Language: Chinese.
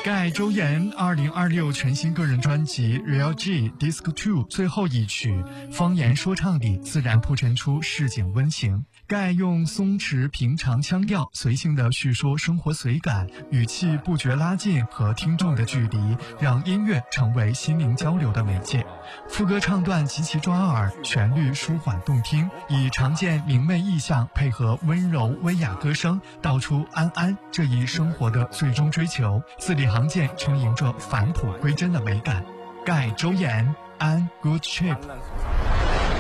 盖周岩2026全新个人专辑《Real G Disc 2》最后一曲，方言说唱里自然铺陈出市井温情。盖用松弛平常腔调，随性地叙说生活随感，语气不觉拉近和听众的距离，让音乐成为心灵交流的媒介。副歌唱段极其抓耳，旋律舒缓动听，以常见明媚意象配合温柔威雅歌声，道出安安这一生活的最终追求，字里行间充盈着返璞归真的美感。盖周岩安 Good Shape。